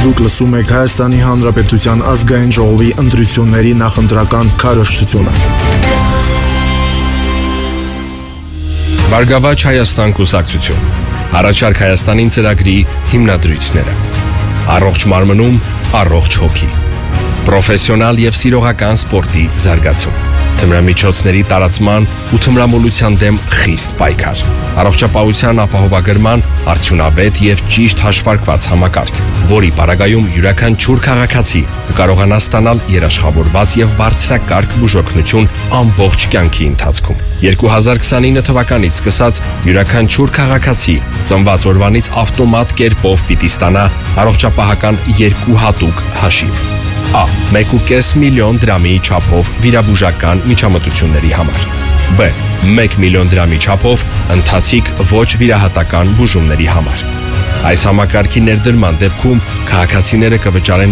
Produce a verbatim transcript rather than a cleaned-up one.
Դուք լսում եք Հայաստանի Հանրապետության ազգային ժողովի ընտրությունների նախընտրական քարոզչությունը։ Բարգավաճ Հայաստան կուսակցություն, Առաջարկ Հայաստանին ծրագրի հիմնադրույթները, Առողջ մարմնում, առողջ հոգի, Պրոֆեսիոնալ և սիրողական սպորտի զարգացում, Թմրամիջոցների տարածման ու թմրամոլության դեմ խիստ պայքար, Առողջապահության ապահովագրման արդյունավետ և ճիշտ հաշվարկված համակարգ, որի պարագայում յուրաքանչյուր քաղաքացի կկարողանա ստանալ երաշխավորված և բարձրակարգ բուժօգնություն ամբողջ կյանքի ընթացքում։ երկու հազար քսանինը թվականից սկսած յուրաքանչյուր քաղաքացի ծնված օրվանից ավտոմատ կերպով պիտի ստանա առողջապահական երկու հատուկ հաշիվ։ Ա. մեկ ու կես միլիոն դրամի չափով վիրաբուժական միջամտությունների համար։ Բ. մեկ միլիոն դրամի չափով ընթացիկ ոչ վիրահատական բուժումների համար։ Այս համակարգի ներդրման դեպքում քաղաքացիները կվճարեն